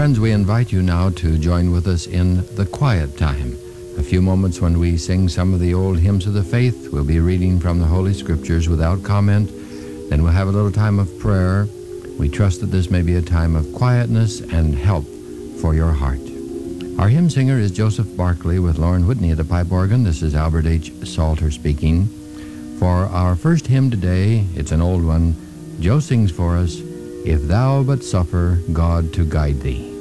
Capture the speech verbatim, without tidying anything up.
Friends, we invite you now to join with us in the quiet time. A few moments when we sing some of the old hymns of the faith. We'll be reading from the Holy Scriptures without comment. Then we'll have a little time of prayer. We trust that this may be a time of quietness and help for your heart. Our hymn singer is Joseph Barkley with Lauren Whitney at the pipe organ. This is Albert H. Salter speaking. For our first hymn today, it's an old one. Joe sings for us, "If Thou But Suffer God to Guide Thee."